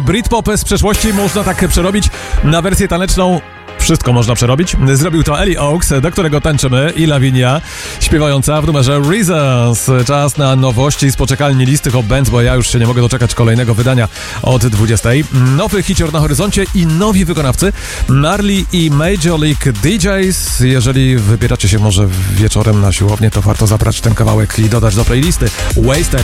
Britpop z przeszłości można tak przerobić na wersję taneczną. Wszystko można przerobić. Zrobił to Ellie Oaks, do którego tańczymy, i Lavinia, śpiewająca w numerze Reasons. Czas na nowości z poczekalni listy Hot Bands, bo ja już się nie mogę doczekać kolejnego wydania od 20. Nowy hicior na horyzoncie i nowi wykonawcy, Marley i Major League DJs. Jeżeli wybieracie się może wieczorem na siłownię, to warto zabrać ten kawałek i dodać do playlisty. Wasted.